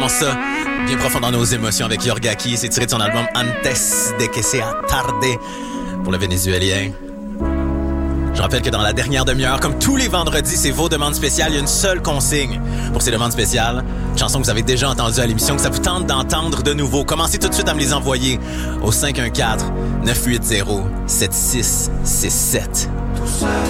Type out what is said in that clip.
commence ça bien profond dans nos émotions avec Yorgaki. C'est tiré de son album Antes de que sea tarde pour le Vénézuélien. Je rappelle que dans la dernière demi-heure, comme tous les vendredis, c'est vos demandes spéciales. Il y a une seule consigne pour ces demandes spéciales. Une chanson que vous avez déjà entendue à l'émission, que ça vous tente d'entendre de nouveau. Commencez tout de suite à me les envoyer au 514-980-7667.